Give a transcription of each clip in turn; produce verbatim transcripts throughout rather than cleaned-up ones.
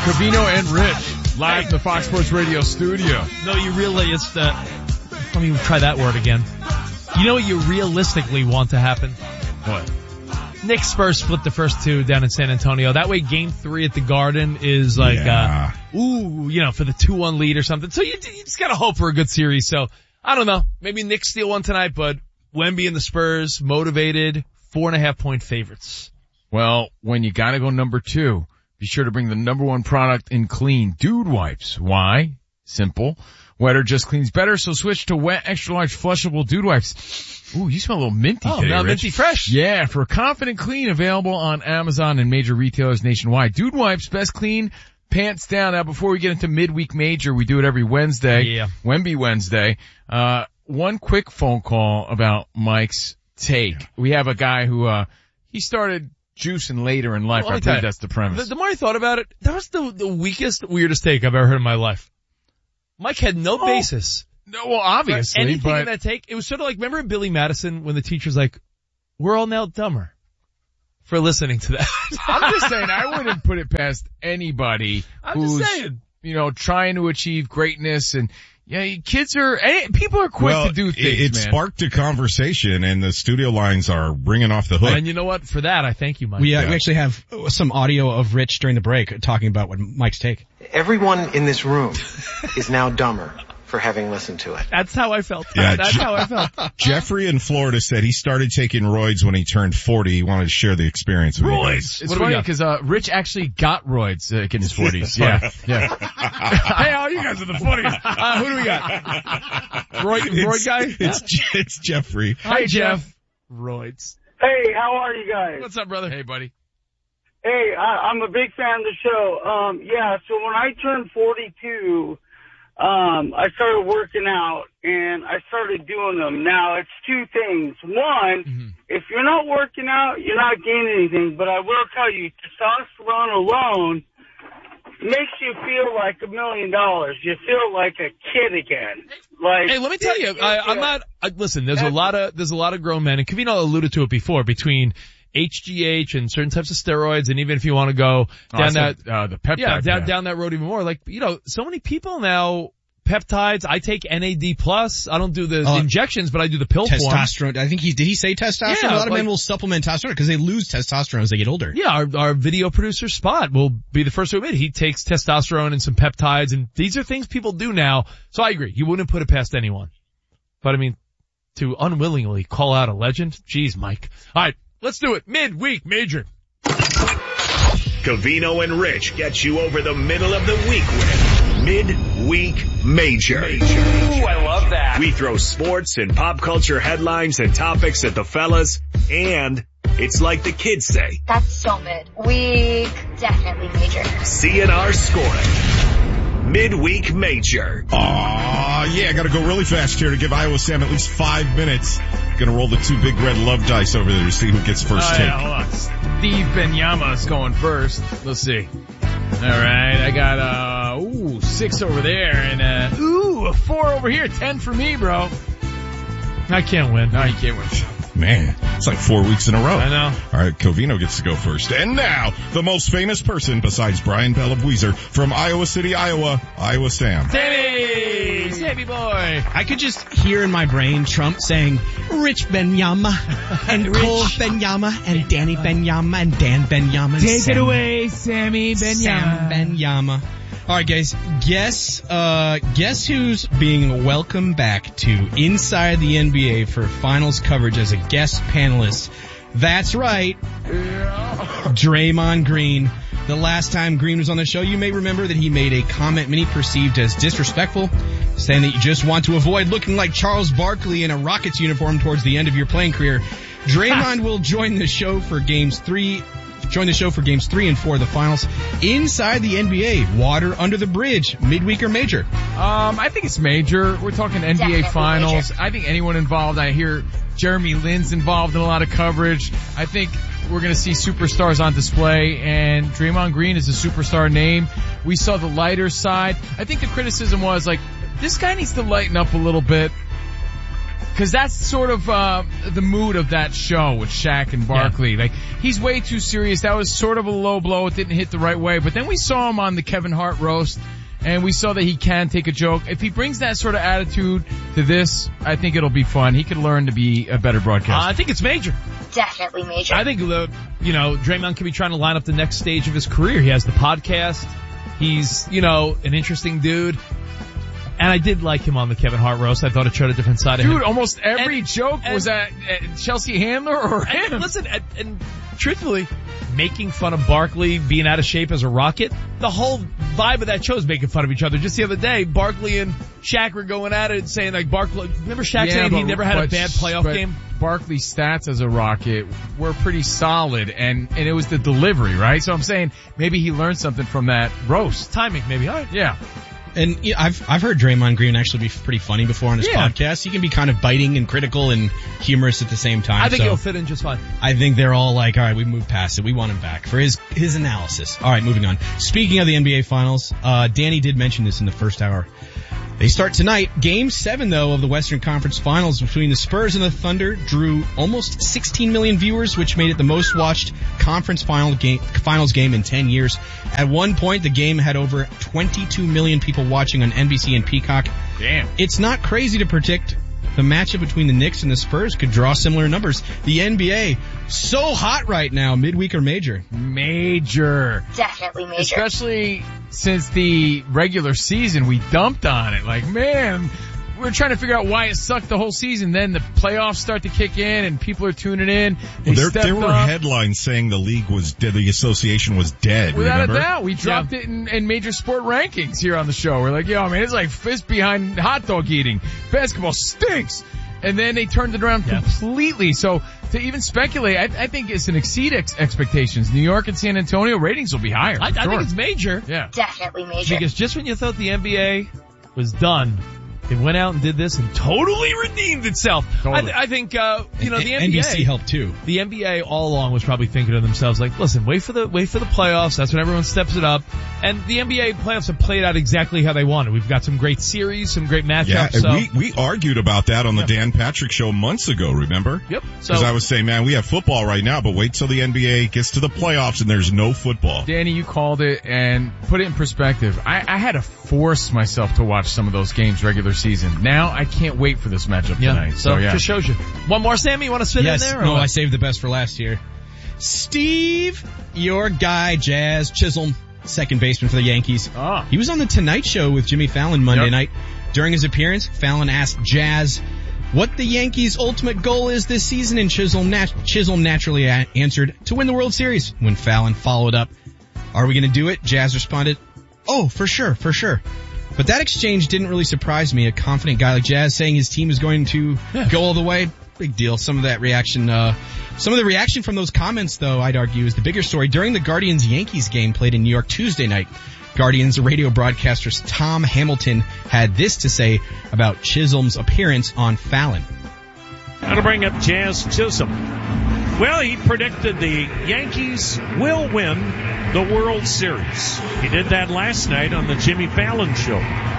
Covino and Rich, live in the Fox Sports Radio studio. No, you really, it's the, let me try that word again. You know what you realistically want to happen? What? Knicks Spurs split the first two down in San Antonio. That way game three at the Garden is like, Yeah. uh, ooh, you know, for the two one lead or something. So you, you just gotta hope for a good series. So, I don't know. Maybe Knicks steal one tonight, but Wemby and the Spurs, motivated, four and a half point favorites. Well, when you gotta go number two, be sure to bring the number one product in clean, Dude Wipes. Why? Simple. Wetter just cleans better, so switch to wet, extra large, flushable Dude Wipes. Ooh, you smell a little minty Oh, today, now Rich. minty fresh. Yeah, for a confident clean, available on Amazon and major retailers nationwide. Dude Wipes, best clean, pants down. Now, before we get into midweek major, we do it every Wednesday. Yeah. Wemby Wednesday. Uh, one quick phone call about Mike's take. We have a guy who, uh, he started juicing later in life. Well, I let me tell believe you, that's the premise. The, the more I thought about it, that was the, the weakest, weirdest take I've ever heard in my life. Mike had no Oh. basis. No, well, obviously, anything but in that take. It was sort of like, remember in Billy Madison when the teacher's like, we're all now dumber for listening to that. I'm just saying I wouldn't put it past anybody I'm who's, just saying. you know, trying to achieve greatness, and yeah, kids are, eh, people are quick Well, to do it, things, it man. sparked a conversation, and the studio lines are bringing off the hook. And you know what? For that, I thank you, Mike. We, uh, Yeah. we actually have some audio of Rich during the break talking about what Mike's take. Everyone in this room is now dumber for having listened to it. That's how I felt. Yeah, That's Je- how I felt. Jeffrey in Florida said he started taking roids when he turned forty. He wanted to share the experience with you guys. It's What do we funny got? because, uh, Rich actually got roids uh, in his forties. Yeah, yeah. Hey, all you guys are the funniest. Uh, who do we got? Roy, Roy It's, guy? it's, Je- it's Jeffrey. Hi, Jeff. Roids. Hey, how are you guys? What's up, brother? Hey, buddy. Hey, I, I'm a big fan of the show. Um, yeah, so when I turned forty-two, um, I started working out and I started doing them. Now, it's two things. One, Mm-hmm. if you're not working out, you're not gaining anything. But I will tell you, testosterone alone makes you feel like a million dollars. You feel like a kid again. Like, Hey, let me tell you, I, I'm not, I, listen, there's a lot of, there's a lot of grown men, and Covino alluded to it before, between H G H and certain types of steroids, and even if you want to go Oh, I down said, that, uh, the peptide. yeah, down, path. down that road even more, like, you know, so many people now, peptides, I take N A D plus, I don't do the Oh, injections, but I do the pill form. Testosterone. I think he, did he say testosterone? Yeah, a lot of like- men will supplement testosterone because they lose testosterone as they get older. Yeah, our, our video producer Spot will be the first to admit he takes testosterone and some peptides, and these are things people do now. So I agree, you wouldn't put it past anyone. But I mean, to unwillingly call out a legend, geez, Mike. All right, let's do it. Midweek major. Covino and Rich get you over the middle of the week with Midweek Major. Ooh, I love that. We throw sports and pop culture headlines and topics at the fellas, and it's like the kids say, That's so mid. Week definitely major. C N R scoring. Midweek Major. Aw, yeah, I gotta go really fast here to give Iowa Sam at least five minutes. Gonna roll the two big red love dice over there to see who gets first Oh, take. yeah, hold on. Steve Benyama is going first. Let's see. All right, I got uh ooh six over there and uh ooh a four over here. Ten for me, bro. I can't win. No, you can't win. Man, it's like four weeks in a row. I know. All right, Covino gets to go first. And now, the most famous person besides Brian Bellabweezer from Iowa City, Iowa, Iowa Sam. Sammy! Sammy boy! I could just hear in my brain Trump saying, Rich Benyama, and Cole Benyama, and Danny Benyama, and Dan Benyama. Take Sam, it away, Sammy Sam Benyama. Benyama. Alright guys, guess, uh, guess who's being welcomed back to Inside the N B A for finals coverage as a guest panelist? That's right. Draymond Green. The last time Green was on the show, you may remember that he made a comment many perceived as disrespectful, saying that you just want to avoid looking like Charles Barkley in a Rockets uniform towards the end of your playing career. Draymond will join the show for games three, join the show for games three and four of the finals. Inside the N B A, water under the bridge, midweek or major? Um, I think it's major. We're talking N B A Definitely finals. major. I think anyone involved. I hear Jeremy Lin's involved in a lot of coverage. I think we're going to see superstars on display, and Draymond Green is a superstar name. We saw the lighter side. I think the criticism was like, this guy needs to lighten up a little bit. Cause that's sort of, uh, the mood of that show with Shaq and Barkley. Yeah. Like, he's way too serious. That was sort of a low blow. It didn't hit the right way. But then we saw him on the Kevin Hart roast, and we saw that he can take a joke. If he brings that sort of attitude to this, I think it'll be fun. He could learn to be a better broadcaster. Uh, I think it's major. Definitely major. I think, the, you know, Draymond could be trying to line up the next stage of his career. He has the podcast. He's, you know, an interesting dude. And I did like him on the Kevin Hart roast. I thought it showed a different side of Dude, him. Dude, almost every and, joke and, was at, at Chelsea Handler or him. And listen, and, and truthfully, making fun of Barkley being out of shape as a Rocket, the whole vibe of that show is making fun of each other. Just the other day, Barkley and Shaq were going at it and saying like Barkley, remember Shaq yeah, saying but, he never had but, a bad playoff but game? Barkley's stats as a Rocket were pretty solid, and, and it was the delivery, right? So I'm saying maybe he learned something from that roast. Timing, maybe. All right. Yeah. And yeah, I've I've heard Draymond Green actually be pretty funny before on his yeah. podcast. He can be kind of biting and critical and humorous at the same time. I think so he'll fit in just fine. I think they're all like, all right, we moved past it. We want him back for his his analysis. All right, moving on. Speaking of the N B A Finals, uh Danny did mention this in the first hour. They start tonight. Game seven, though, of the Western Conference Finals between the Spurs and the Thunder drew almost sixteen million viewers, which made it the most watched conference final game, finals game in ten years. At one point, the game had over twenty-two million people watching on N B C and Peacock. Damn. It's not crazy to predict the matchup between the Knicks and the Spurs could draw similar numbers. The N B A, so hot right now, midweek or major? Major. Definitely major. Especially since the regular season, we dumped on it. Like, man, we're trying to figure out why it sucked the whole season. Then the playoffs start to kick in and people are tuning in. Well, there, there were up. headlines saying the league was dead, the association was dead. Without remember? a doubt. We dropped yeah. it in, in major sport rankings here on the show. We're like, yo, man, it's like fist behind hot dog eating. Basketball stinks. And then they turned it around yeah. completely. So to even speculate, I, I think it's an exceed ex- expectations. New York and San Antonio ratings will be higher. I, sure. I think it's major. Yeah. Definitely major. Because just when you thought the N B A was done, it went out and did this and totally redeemed itself. Totally. I, th- I think, uh, you know, the N B A. N B C helped too. The N B A all along was probably thinking to themselves like, listen, wait for the, wait for the playoffs. That's when everyone steps it up. And the N B A playoffs have played out exactly how they wanted. We've got some great series, some great matchups. Yeah, so. we, we argued about that on the yeah. Dan Patrick show months ago, remember? Yep. Because So, I was saying, man, we have football right now, but wait till the N B A gets to the playoffs and there's no football. Danny, you called it and put it in perspective. I, I had to force myself to watch some of those games regular season. Now I can't wait for this matchup yeah. tonight. So, so yeah. just shows you. One more, Sammy? You want to spit yes, in there? Or no, what? I saved the best for last year. Steve, your guy, Jazz Chisholm, second baseman for the Yankees. Oh. He was on the Tonight Show with Jimmy Fallon Monday yep. night. During his appearance, Fallon asked Jazz what the Yankees' ultimate goal is this season, and Chisholm, nat- Chisholm naturally a- answered, to win the World Series. When Fallon followed up, are we going to do it? Jazz responded, oh, for sure, for sure. But that exchange didn't really surprise me. A confident guy like Jazz saying his team is going to yeah. go all the way. Big deal. Some of that reaction, uh, some of the reaction from those comments, though, I'd argue, is the bigger story. During the Guardians-Yankees game played in New York Tuesday night, Guardians radio broadcaster Tom Hamilton had this to say about Chisholm's appearance on Fallon. Got to bring up Jazz Chisholm. Well, he predicted the Yankees will win the World Series. He did that last night on the Jimmy Fallon Show.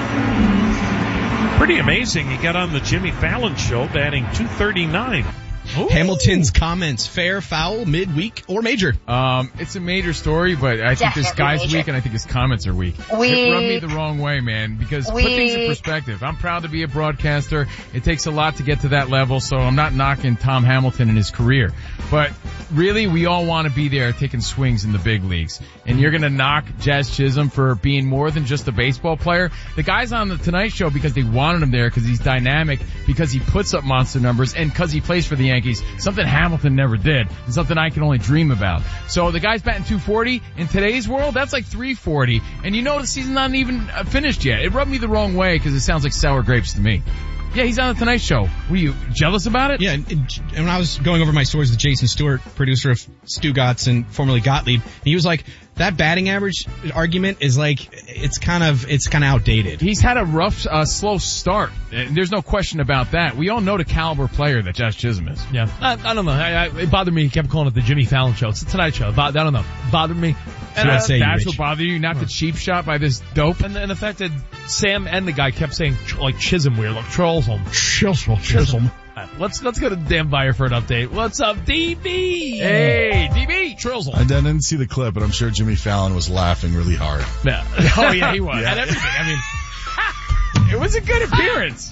Pretty amazing. He got on the Jimmy Fallon Show batting two thirty-nine. Ooh. Hamilton's comments, fair, foul, midweek, or major? Um, it's a major story, but I think Definitely this guy's major. weak and I think his comments are weak. We, it rubbed me the wrong way, man, because we, put things in perspective. I'm proud to be a broadcaster. It takes a lot to get to that level, so I'm not knocking Tom Hamilton and his career. But really, we all want to be there taking swings in the big leagues. And you're gonna knock Jazz Chisholm for being more than just a baseball player. The guy's on the Tonight Show because they wanted him there, because he's dynamic, because he puts up monster numbers, and because he plays for the Yankees. Something Hamilton never did, and something I can only dream about. So the guy's batting two forty. In today's world, that's like three forty. And you know the season's not even finished yet. It rubbed me the wrong way because it sounds like sour grapes to me. Yeah, he's on the Tonight Show. Were you jealous about it? Yeah, and, and when I was going over my stories with Jason Stewart, producer of Stugotz and formerly Gottlieb, he was like, that batting average argument is like, it's kind of, it's kind of outdated. He's had a rough, uh, slow start. There's no question about that. We all know the caliber player that Jazz Chisholm is. Yeah, I, I don't know. I, I, it bothered me. He kept calling it the Jimmy Fallon Show. It's the Tonight Show. I don't know. It bothered me. And uh, say that's what bothered you, not the cheap shot by this dope. And the, and the fact that Sam and the guy kept saying ch- like Chisholm weird, like Chisholm. Chisholm. Chisholm. Let's let's go to Dan Beyer for an update. What's up, D B? Hey, D B. Trizzle. I didn't see the clip, but I'm sure Jimmy Fallon was laughing really hard. Yeah. Oh yeah, he was. Yeah. And everything. I mean, it was a good appearance.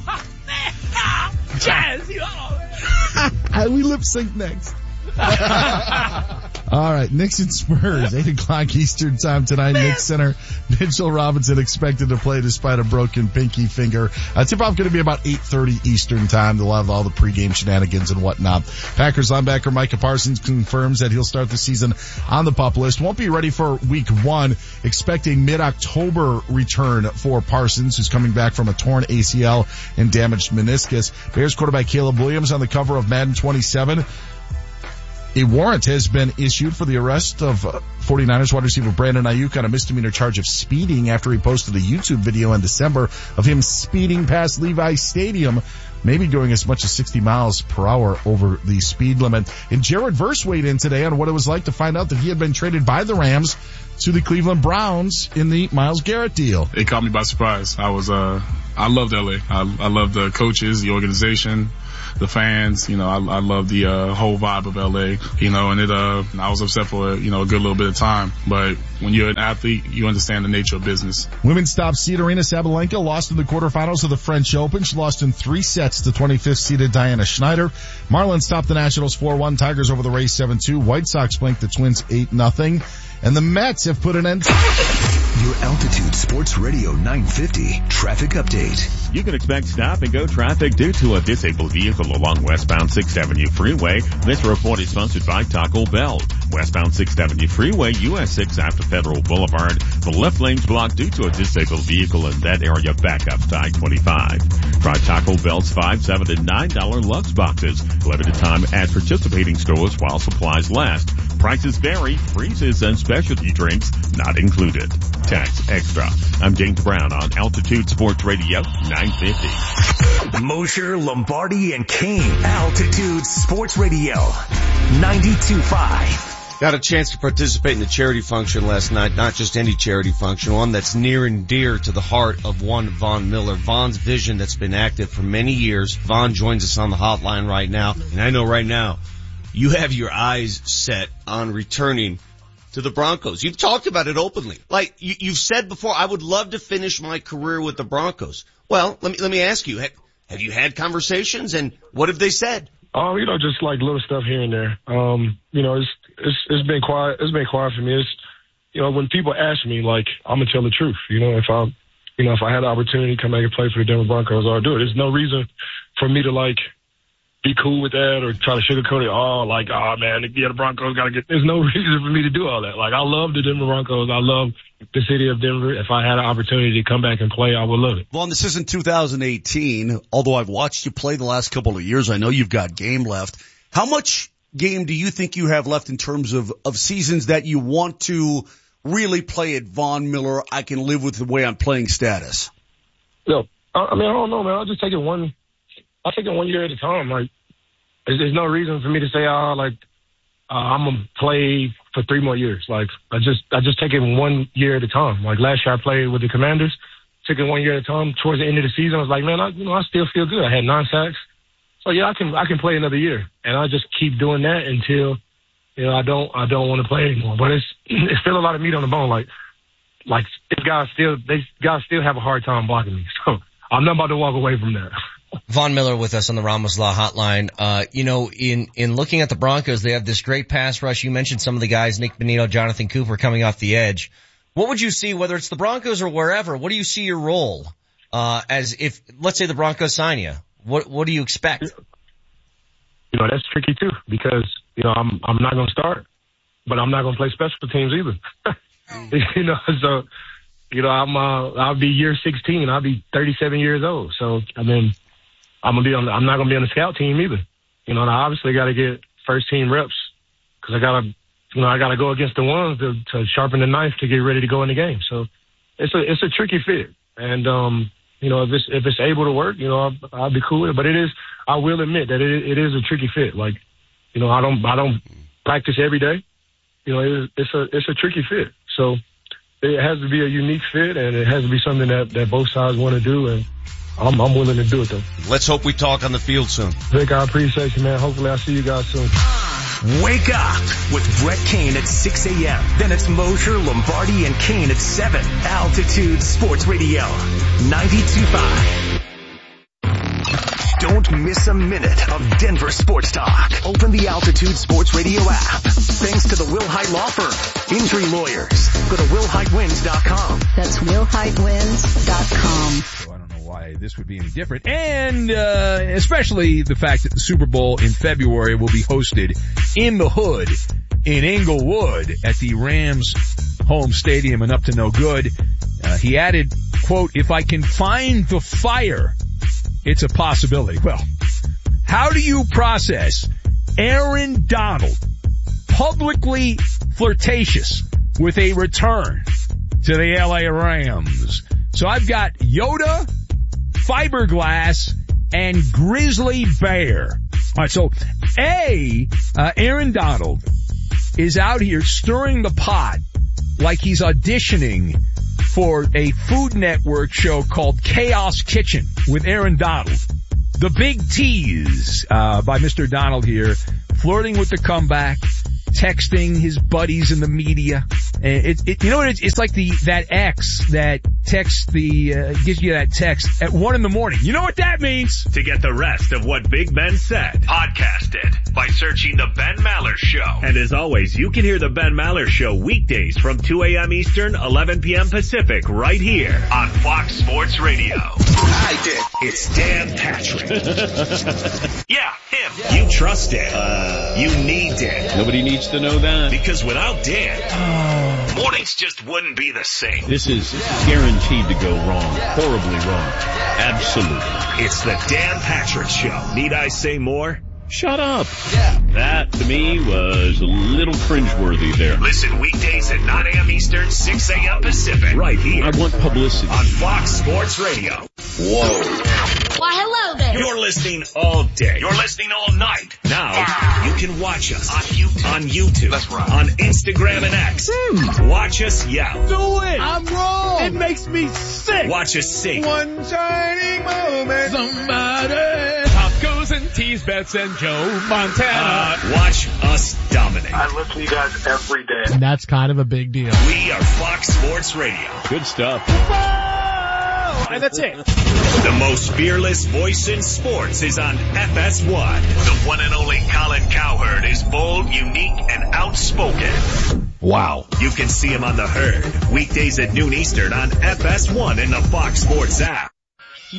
Jazz. We lip sync next. All right, Knicks and Spurs, eight o'clock Eastern time tonight, Knicks Center. Mitchell Robinson expected to play despite a broken pinky finger. Uh, tip-off going to be about eight thirty Eastern time. They'll have all the pregame shenanigans and whatnot. Packers linebacker Micah Parsons confirms that he'll start the season on the PUP list. Won't be ready for week one. Expect a mid-October return for Parsons, who's coming back from a torn A C L and damaged meniscus. Bears quarterback Caleb Williams on the cover of Madden twenty-seven. A warrant has been issued for the arrest of uh, 49ers wide receiver Brandon Ayuk on a misdemeanor charge of speeding after he posted a YouTube video in December of him speeding past Levi Stadium, maybe going as much as sixty miles per hour over the speed limit. And Jared Verse weighed in today on what it was like to find out that he had been traded by the Rams to the Cleveland Browns in the Myles Garrett deal. It caught me by surprise. I was, uh, I loved L A. I, I loved the coaches, the organization, the fans. You know, I, I love the, uh, whole vibe of L A, you know, and it, uh, I was upset for, you know, a good little bit of time. But when you're an athlete, you understand the nature of business. Women's top seed Arena Sabalenka lost in the quarterfinals of the French Open. She lost in three sets to twenty-fifth seeded Diana Schneider. Marlins topped the Nationals four one. Tigers over the Rays seven two. White Sox blanked the Twins eight nothing. And the Mets have put an end to your Altitude Sports Radio nine fifty traffic update. You can expect stop and go traffic due to a disabled vehicle along westbound sixth Avenue Freeway. This report is sponsored by Taco Bell. Westbound sixth Avenue Freeway, U S six after Federal Boulevard. The left lane's blocked due to a disabled vehicle in that area. Backup to I twenty-five. Try Taco Bell's five, seven, and nine dollar Lux boxes. Limited time at participating stores while supplies last. Prices vary. Freezes and specialty drinks not included. Tax extra. I'm James Brown on Altitude Sports Radio nine fifty. Mosher, Lombardi, and Kane. Altitude Sports Radio ninety-two point five. Got a chance to participate in the charity function last night, not just any charity function, one that's near and dear to the heart of one Von Miller. Von's vision that's been active for many years. Von joins us on the hotline right now, and I know right now you have your eyes set on returning to the Broncos. You've talked about it openly. Like, you, you've said before, I would love to finish my career with the Broncos. Well, let me, let me ask you, have, have you had conversations, and what have they said? Oh, you know, just like little stuff here and there. Um, you know, it's, it's, it's been quiet, it's been quiet for me. It's, you know, when people ask me, like, I'm gonna tell the truth. You know, if I, you know, if I had the opportunity to come back and play for the Denver Broncos, I'll do it. There's no reason for me to, like, be cool with that or try to sugarcoat it. Oh, like, oh man, yeah, the Broncos gotta get, there's no reason for me to do all that. Like, I love the Denver Broncos. I love the city of Denver. If I had an opportunity to come back and play, I would love it. Well, this isn't two thousand eighteen, although I've watched you play the last couple of years. I know you've got game left. How much game do you think you have left in terms of, of seasons that you want to really play at Von Miller? I can live with the way I'm playing status. No, I mean, I don't know, man. I'll just take it one, I'll take it one year at a time. Like, there's, there's no reason for me to say, oh, like, uh, I'm going to play for three more years. Like, I just, I just take it one year at a time. Like, last year I played with the Commanders, took it one year at a time. Towards the end of the season, I was like, man, I, you know, I still feel good. I had nine sacks. So yeah, I can, I can play another year. And I just keep doing that until, you know, I don't, I don't want to play anymore. But it's, it's still a lot of meat on the bone. Like, like, these guys still, they guys still have a hard time blocking me. So I'm not about to walk away from that. Von Miller with us on the Ramos Law Hotline. Uh, you know, in, in looking at the Broncos, they have this great pass rush. You mentioned some of the guys, Nick Bonito, Jonathan Cooper coming off the edge. What would you see, whether it's the Broncos or wherever, what do you see your role, uh, as if, let's say the Broncos sign you? What, what do you expect? You know, that's tricky too, because, you know, I'm, I'm not going to start, but I'm not going to play special teams either. You know, so, you know, I'm, uh, I'll be year sixteen. I'll be thirty-seven years old. So, I mean, I'm gonna be on. The, I'm not gonna be on the scout team either. You know, and I obviously got to get first team reps because I gotta, you know, I gotta go against the ones to, to sharpen the knife to get ready to go in the game. So it's a it's a tricky fit, and um, you know, if it's if it's able to work, you know, I'll, I'll be cool with it. But it is, I will admit that it it is a tricky fit. Like, you know, I don't I don't practice every day. You know, it, it's a it's a tricky fit. So it has to be a unique fit, and it has to be something that that both sides want to do. And I'm, I'm willing to do it though. Let's hope we talk on the field soon. Vic, I appreciate you, man. Hopefully I'll see you guys soon. Wake up with Brett Kane at six a.m. Then it's Mosher, Lombardi, and Kane at seven. Altitude Sports Radio, ninety-two point five. Don't miss a minute of Denver sports talk. Open the Altitude Sports Radio app. Thanks to the Will Hite Law Firm. Injury lawyers. Go to will hite wins dot com. That's will hite wins dot com. So I don't know why this would be any different. And, uh, especially the fact that the Super Bowl in February will be hosted in the hood in Inglewood at the Rams home stadium and up to no good. Uh, he added, quote, if I can find the fire, it's a possibility. Well, how do you process Aaron Donald publicly flirtatious with a return to the L A Rams? So I've got Yoda, fiberglass, and grizzly bear. All right, so A, uh, Aaron Donald is out here stirring the pot like he's auditioning for a Food Network show called Chaos Kitchen with Aaron Donald. The big tease uh, by Mister Donald here, flirting with the comeback, texting his buddies in the media. It, it, you know what? It's, it's like the that ex that texts the uh, gives you that text at one in the morning. You know what that means? To get the rest of what Big Ben said, podcast it by searching The Ben Maller Show. And as always, you can hear The Ben Maller Show weekdays from two a.m. Eastern, eleven p.m. Pacific, right here on Fox Sports Radio. I did. It's Dan Patrick. Yeah, him. Yeah. You trust Dan. Uh, you need Dan. Nobody needs to know that. Because without Dan, oh. mornings just wouldn't be the same. This is guaranteed to go wrong. Horribly wrong. Absolutely. It's the Dan Patrick Show. Need I say more? Shut up. Yeah. That, to me, was a little cringeworthy there. Listen weekdays at nine a.m. Eastern, six a.m. Pacific. Right here. I want publicity. On Fox Sports Radio. Whoa. Why, hello there. You're listening all day. You're listening all night. Now, yeah. you can watch us on YouTube. On YouTube. That's right. On Instagram and X. Mm. Watch us yell. Do it. I'm wrong. It makes me sick. Watch us sing. One shining moment. Somebody. Tacos and tease bets and Joe Montana. Uh, watch us dominate. I listen to you guys every day. And that's kind of a big deal. We are Fox Sports Radio. Good stuff. And that's it. The most fearless voice in sports is on F S one. The one and only Colin Cowherd is bold, unique, and outspoken. Wow. You can see him on The Herd, weekdays at noon Eastern on F S one in the Fox Sports app.